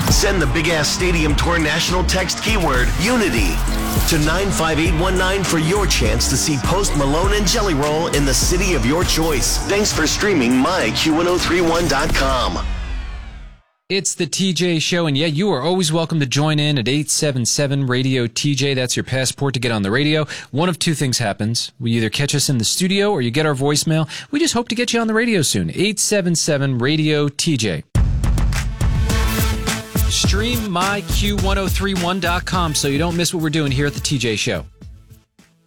Send the Big Ass Stadium Tour national text keyword UNITY to 95819 for your chance to see Post Malone and Jelly Roll in the city of your choice. Thanks for streaming myQ1031.com. It's the TJ Show, and yeah, you are always welcome to join in at 877-RADIO-TJ. That's your passport to get on the radio. One of two things happens. We either catch us in the studio or you get our voicemail. We just hope to get you on the radio soon. 877-RADIO-TJ. Stream myQ1031.com so you don't miss what we're doing here at the TJ Show.